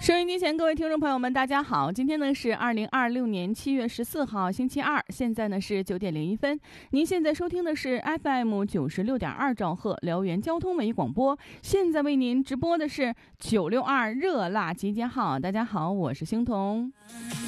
收音机前各位听众朋友们，大家好！今天呢是2026年7月14号，星期二，现在呢是9点01分。您现在收听的是 FM 96.2兆赫辽源交通文艺广播，现在为您直播的是962热辣集结号。大家好，我是星彤。